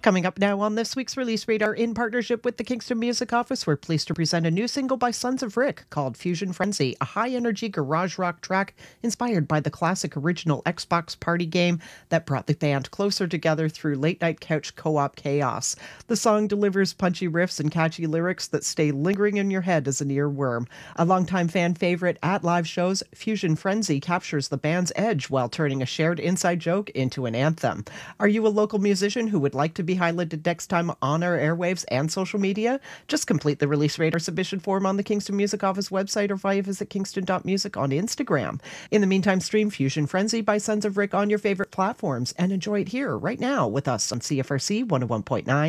Coming up now on this week's Release Radar, in partnership with the Kingston Music Office, we're pleased to present a new single by Sons of Rick called Fusion Frenzy, a high-energy garage rock track inspired by the classic original Xbox party game that brought the band closer together through late-night couch co-op chaos. The song delivers punchy riffs and catchy lyrics that stay lingering in your head as an earworm. A longtime fan favorite at live shows, Fusion Frenzy captures the band's edge while turning a shared inside joke into an anthem. Are you a local musician who would like to be highlighted next time on our airwaves and social media? Just complete the Release Radar submission form on the Kingston Music Office website or via visit kingston.music on Instagram. In the meantime, stream Fusion Frenzy by Sons of Rick on your favorite platforms and enjoy it here right now with us on CFRC 101.9